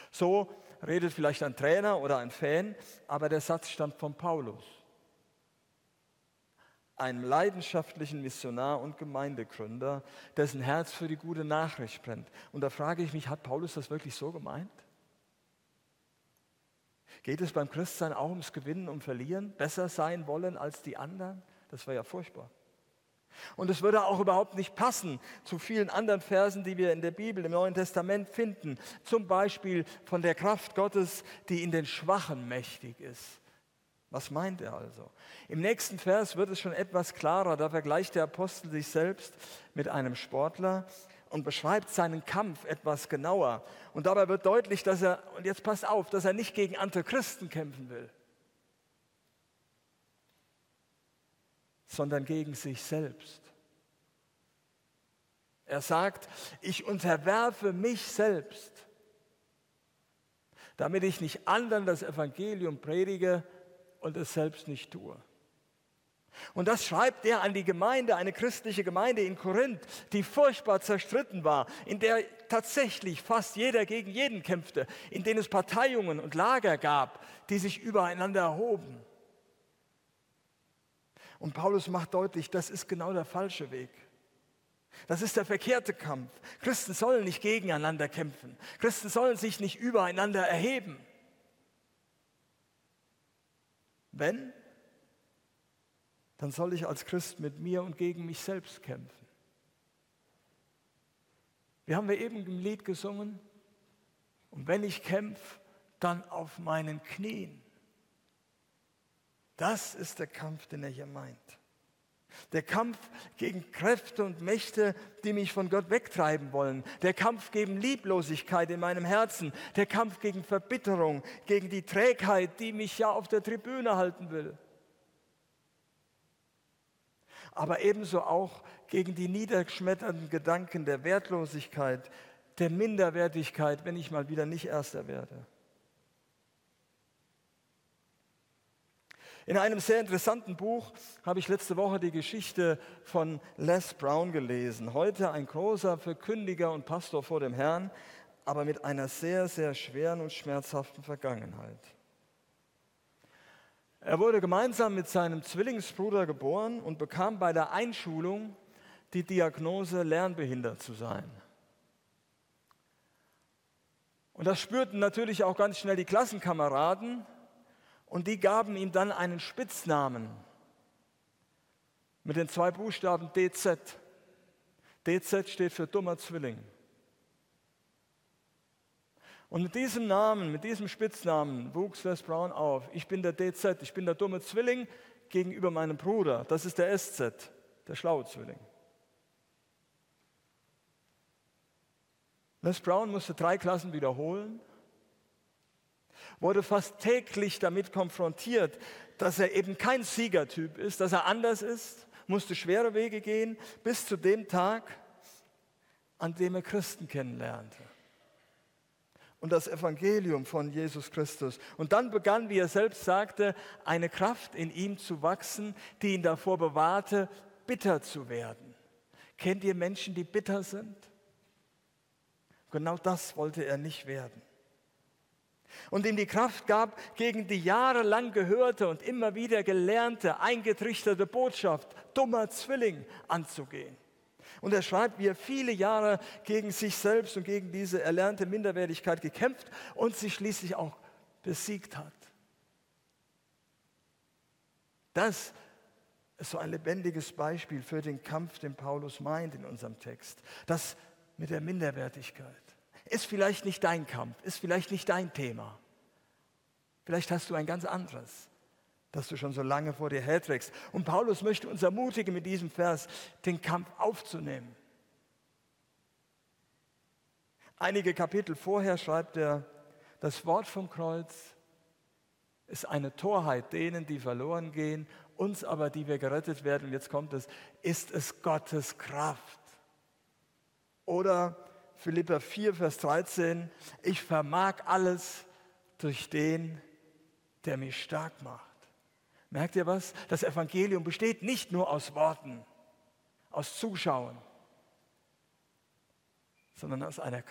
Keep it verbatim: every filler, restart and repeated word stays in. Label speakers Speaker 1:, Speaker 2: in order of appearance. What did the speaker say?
Speaker 1: So redet vielleicht ein Trainer oder ein Fan, aber der Satz stammt von Paulus, einem leidenschaftlichen Missionar und Gemeindegründer, dessen Herz für die gute Nachricht brennt. Und da frage ich mich, hat Paulus das wirklich so gemeint? Geht es beim Christsein auch ums Gewinnen, um Verlieren, besser sein wollen als die anderen? Das wäre ja furchtbar. Und es würde auch überhaupt nicht passen zu vielen anderen Versen, die wir in der Bibel, im Neuen Testament finden. Zum Beispiel von der Kraft Gottes, die in den Schwachen mächtig ist. Was meint er also? Im nächsten Vers wird es schon etwas klarer. Da vergleicht der Apostel sich selbst mit einem Sportler und beschreibt seinen Kampf etwas genauer. Und dabei wird deutlich, dass er, und jetzt passt auf, dass er nicht gegen andere Christen kämpfen will, sondern gegen sich selbst. Er sagt, ich unterwerfe mich selbst, damit ich nicht anderen das Evangelium predige und es selbst nicht tue. Und das schreibt er an die Gemeinde, eine christliche Gemeinde in Korinth, die furchtbar zerstritten war, in der tatsächlich fast jeder gegen jeden kämpfte, in denen es Parteiungen und Lager gab, die sich übereinander erhoben. Und Paulus macht deutlich, das ist genau der falsche Weg. Das ist der verkehrte Kampf. Christen sollen nicht gegeneinander kämpfen. Christen sollen sich nicht übereinander erheben. Wenn, dann soll ich als Christ mit mir und gegen mich selbst kämpfen. Wir haben wir eben im Lied gesungen, und wenn ich kämpfe, dann auf meinen Knien. Das ist der Kampf, den er hier meint. Der Kampf gegen Kräfte und Mächte, die mich von Gott wegtreiben wollen. Der Kampf gegen Lieblosigkeit in meinem Herzen. Der Kampf gegen Verbitterung, gegen die Trägheit, die mich ja auf der Tribüne halten will. Aber ebenso auch gegen die niederschmetternden Gedanken der Wertlosigkeit, der Minderwertigkeit, wenn ich mal wieder nicht Erster werde. In einem sehr interessanten Buch habe ich letzte Woche die Geschichte von Les Brown gelesen. Heute ein großer Verkündiger und Pastor vor dem Herrn, aber mit einer sehr, sehr schweren und schmerzhaften Vergangenheit. Er wurde gemeinsam mit seinem Zwillingsbruder geboren und bekam bei der Einschulung die Diagnose, lernbehindert zu sein. Und das spürten natürlich auch ganz schnell die Klassenkameraden. Und die gaben ihm dann einen Spitznamen mit den zwei Buchstaben D Z. D Z steht für dummer Zwilling. Und mit diesem Namen, mit diesem Spitznamen wuchs Les Brown auf. Ich bin der D Z, ich bin der dumme Zwilling gegenüber meinem Bruder. Das ist der S Z, der schlaue Zwilling. Les Brown musste drei Klassen wiederholen, wurde fast täglich damit konfrontiert, dass er eben kein Siegertyp ist, dass er anders ist, musste schwere Wege gehen, bis zu dem Tag, an dem er Christen kennenlernte. Und das Evangelium von Jesus Christus. Und dann begann, wie er selbst sagte, eine Kraft in ihm zu wachsen, die ihn davor bewahrte, bitter zu werden. Kennt ihr Menschen, die bitter sind? Genau das wollte er nicht werden. Und ihm die Kraft gab, gegen die jahrelang gehörte und immer wieder gelernte, eingetrichterte Botschaft, dummer Zwilling, anzugehen. Und er schreibt, wie er viele Jahre gegen sich selbst und gegen diese erlernte Minderwertigkeit gekämpft und sie schließlich auch besiegt hat. Das ist so ein lebendiges Beispiel für den Kampf, den Paulus meint in unserem Text. Das mit der Minderwertigkeit. Ist vielleicht nicht dein Kampf, ist vielleicht nicht dein Thema. Vielleicht hast du ein ganz anderes, das du schon so lange vor dir herträgst. Und Paulus möchte uns ermutigen, mit diesem Vers den Kampf aufzunehmen. Einige Kapitel vorher schreibt er, das Wort vom Kreuz ist eine Torheit denen, die verloren gehen, uns aber, die wir gerettet werden, und jetzt kommt es, ist es Gottes Kraft. Oder Philipper vier, Vers dreizehn, ich vermag alles durch den, der mich stark macht. Merkt ihr was? Das Evangelium besteht nicht nur aus Worten, aus Zuschauen, sondern aus einer